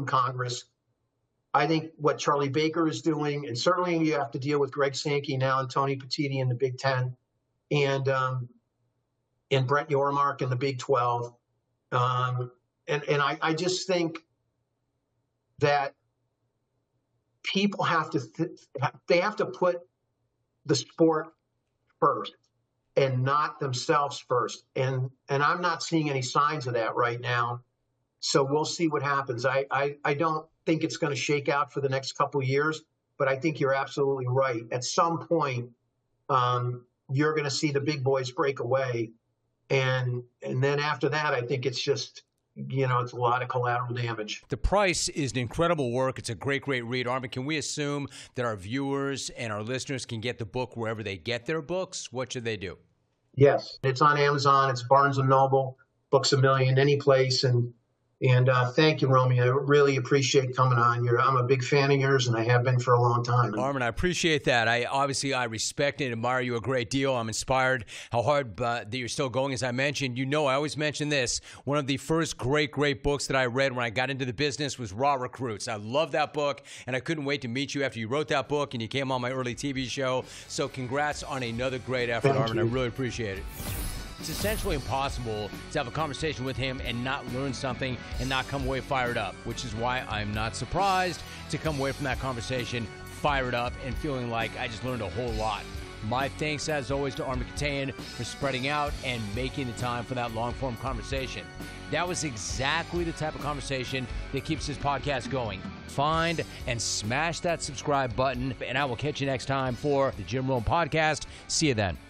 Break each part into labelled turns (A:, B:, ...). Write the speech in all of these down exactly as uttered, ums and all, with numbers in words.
A: Congress. I think what Charlie Baker is doing, and certainly you have to deal with Greg Sankey now and Tony Petitti in the Big Ten, and um, and Brett Yormark in the Big twelve. Um, and and I, I just think that people have to th- they have to put the sport first and not themselves first. And and I'm not seeing any signs of that right now. So we'll see what happens. I I, I don't think it's going to shake out for the next couple of years, but I think you're absolutely right. At some point, um, you're going to see the big boys break away. And and then after that, I think it's just, you know, it's a lot of collateral damage.
B: The Price is an incredible work. It's a great, great read. Armin, can we assume that our viewers and our listeners can get the book wherever they get their books? What should they do?
A: Yes, it's on Amazon. It's Barnes and Noble, Books A Million, any place. And And uh, thank you, Romy. I really appreciate coming on. You're, I'm a big fan of yours, and I have been for a long time.
B: Armin, I appreciate that. I obviously I respect and admire you a great deal. I'm inspired how hard uh, that you're still going. As I mentioned, you know, I always mention this. One of the first great, great books that I read when I got into the business was Raw Recruits. I love that book, and I couldn't wait to meet you after you wrote that book and you came on my early T V show. So congrats on another great effort,
A: Thank
B: Armin.
A: you.
B: I really appreciate it. It's essentially impossible to have a conversation with him and not learn something and not come away fired up, which is why I'm not surprised to come away from that conversation fired up and feeling like I just learned a whole lot. My thanks, as always, to Armin Katayan for spreading out and making the time for that long-form conversation. That was exactly the type of conversation that keeps this podcast going. Find and smash that subscribe button, and I will catch you next time for the Jim Rome Podcast. See you then.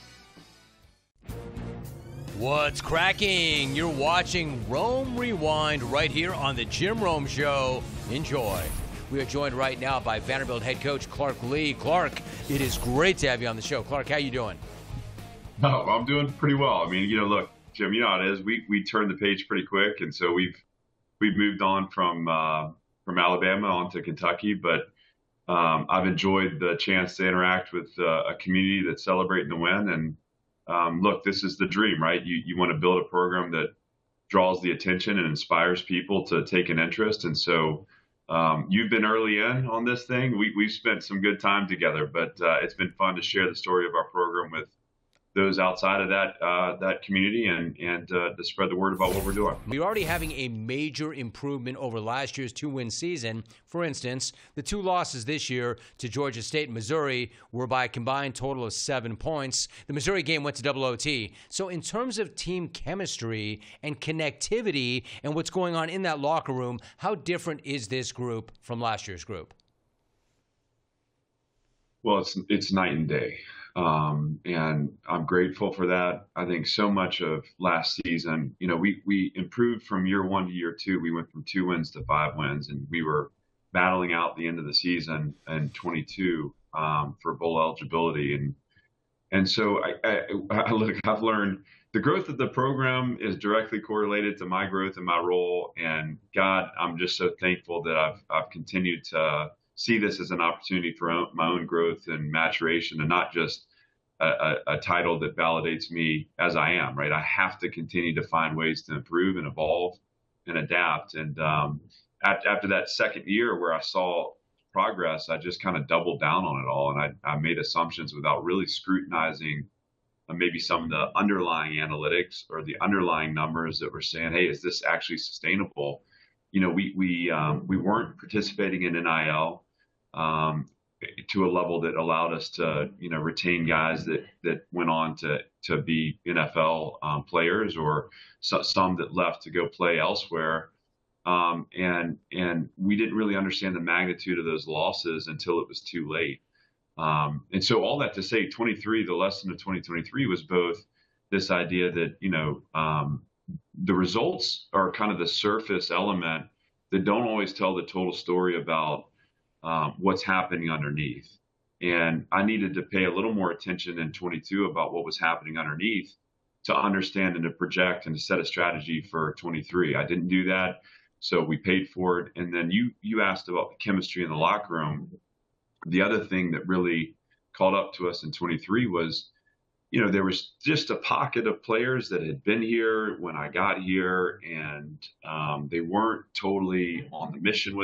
B: What's cracking? You're watching Rome Rewind right here on the Jim Rome Show. Enjoy. We are joined right now by Vanderbilt head coach Clark Lea. Clark, it is great to have you on the show. Clark, how you doing?
C: No, I'm doing pretty well. I mean, you know, look, Jim, you know how it is. We we turned the page pretty quick, and so we've we've moved on from uh, from Alabama onto Kentucky. But um, I've enjoyed the chance to interact with uh, a community that's celebrating the win. And Um, look, this is the dream, right? You you want to build a program that draws the attention and inspires people to take an interest. And so um, you've been early in on this thing. We, we've spent some good time together, but uh, it's been fun to share the story of our program with those outside of that uh, that community and, and uh, to spread the word about what we're doing.
B: We're already having a major improvement over last year's two-win season. For instance, the two losses this year to Georgia State and Missouri were by a combined total of seven points. The Missouri game went to double O T. So in terms of team chemistry and connectivity and what's going on in that locker room, how different is this group from last year's group?
C: Well, it's it's night and day. Um, and I'm grateful for that. I think so much of last season, you know, we, we improved from year one to year two. We went from two wins to five wins, and we were battling out the end of the season in twenty-two um, for bowl eligibility. And and so I, I, I look, I've learned the growth of the program is directly correlated to my growth and my role. And God, I'm just so thankful that I've I've continued to see this as an opportunity for my own growth and maturation, and not just a, a, a title that validates me as I am, right? I have to continue to find ways to improve and evolve and adapt. And um, after, after that second year where I saw progress, I just kind of doubled down on it all. And I, I made assumptions without really scrutinizing uh, maybe some of the underlying analytics or the underlying numbers that were saying, hey, is this actually sustainable? You know, we, we, um, we weren't participating in N I L. Um, to a level that allowed us to, you know, retain guys that, that went on to, to be N F L um, players, or so, some that left to go play elsewhere. Um, and, and we didn't really understand the magnitude of those losses until it was too late. Um, and so all that to say, twenty-three, the lesson of twenty twenty-three was both this idea that, you know, um, the results are kind of the surface element that don't always tell the total story about Um, what's happening underneath. And I needed to pay a little more attention in twenty-two about what was happening underneath to understand and to project and to set a strategy for twenty-three. I didn't do that, so we paid for it. And then you you asked about the chemistry in the locker room. The other thing that really caught up to us in twenty-three was you know, there was just a pocket of players that had been here when I got here, and um, they weren't totally on the mission with